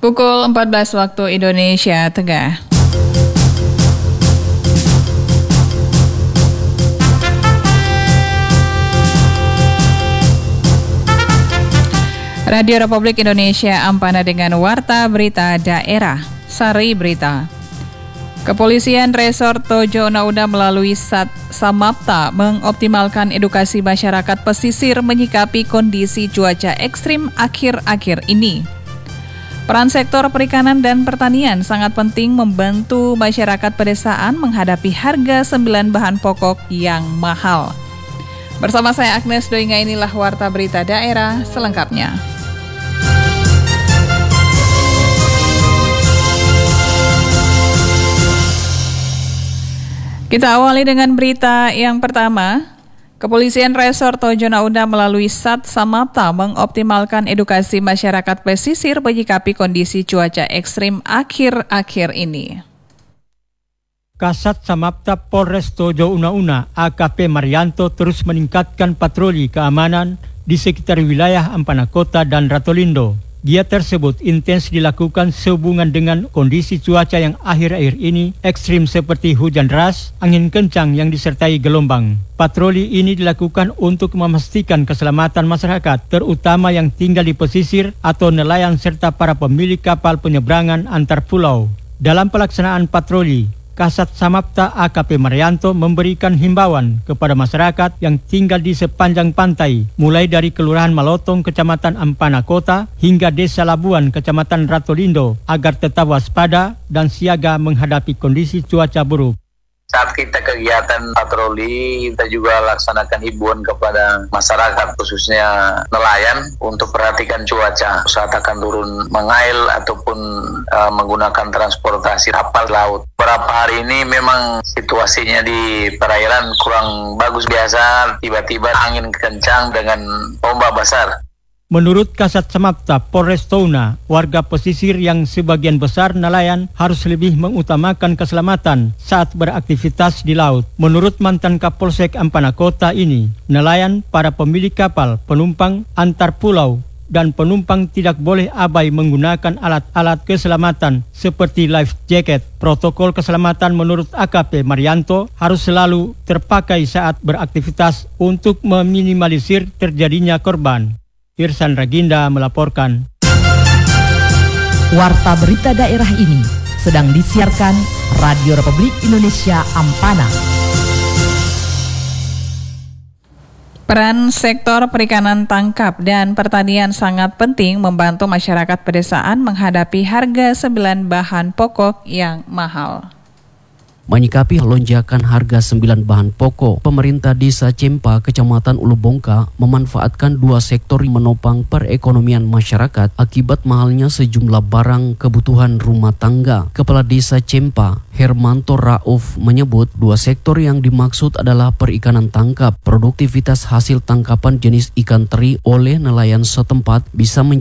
Pukul 14 waktu Indonesia Tengah. Radio Republik Indonesia Ampana dengan Warta Berita Daerah. Sari Berita. Kepolisian Resort Tojo Una-Una melalui Samapta mengoptimalkan edukasi masyarakat pesisir menyikapi kondisi cuaca ekstrim akhir-akhir ini. Peran sektor perikanan dan pertanian sangat penting membantu masyarakat pedesaan menghadapi harga 9 bahan pokok yang mahal. Bersama saya Agnes Doinga, inilah Warta Berita Daerah selengkapnya. Kita awali dengan berita yang pertama. Kepolisian Resort Tojo Una-Una melalui Samapta mengoptimalkan edukasi masyarakat pesisir menyikapi kondisi cuaca ekstrim akhir-akhir ini. Kasat Samapta Polres Tojo Una-Una AKP Marianto terus meningkatkan patroli keamanan di sekitar wilayah Ampana Kota dan Ratolindo. Giat tersebut intens dilakukan sehubungan dengan kondisi cuaca yang akhir-akhir ini ekstrim seperti hujan deras, angin kencang yang disertai gelombang. Patroli ini dilakukan untuk memastikan keselamatan masyarakat, terutama yang tinggal di pesisir atau nelayan serta para pemilik kapal penyeberangan antar pulau. Dalam pelaksanaan patroli, Kasat Samapta AKP Marianto memberikan himbauan kepada masyarakat yang tinggal di sepanjang pantai, mulai dari Kelurahan Malotong, Kecamatan Ampana Kota, hingga Desa Labuan, Kecamatan Ratolindo, agar tetap waspada dan siaga menghadapi kondisi cuaca buruk. Saat kita kegiatan patroli, kita juga laksanakan himbauan kepada masyarakat, khususnya nelayan, untuk perhatikan cuaca saat akan turun mengail ataupun menggunakan transportasi kapal laut. Beberapa hari ini memang situasinya di perairan kurang bagus, biasa tiba-tiba angin kencang dengan ombak besar. Menurut Kasat Samapta Polres Touna, warga pesisir yang sebagian besar nelayan harus lebih mengutamakan keselamatan saat beraktivitas di laut. Menurut mantan Kapolsek Ampana Kota ini, nelayan, para pemilik kapal, penumpang antar pulau, dan penumpang tidak boleh abai menggunakan alat-alat keselamatan seperti life jacket. Protokol keselamatan menurut AKP Marianto harus selalu terpakai saat beraktivitas untuk meminimalisir terjadinya korban. Irsan Raginda melaporkan. Warta Berita Daerah ini sedang disiarkan Radio Republik Indonesia Ampana. Peran sektor perikanan tangkap dan pertanian sangat penting membantu masyarakat pedesaan menghadapi harga 9 bahan pokok yang mahal. Menyikapi lonjakan harga 9 bahan pokok, pemerintah Desa Cempa, Kecamatan Ulubongka memanfaatkan 2 sektor menopang perekonomian masyarakat akibat mahalnya sejumlah barang kebutuhan rumah tangga. Kepala Desa Cempa, Hermanto Rauf, menyebut 2 sektor yang dimaksud adalah perikanan tangkap. Produktivitas hasil tangkapan jenis ikan teri oleh nelayan setempat bisa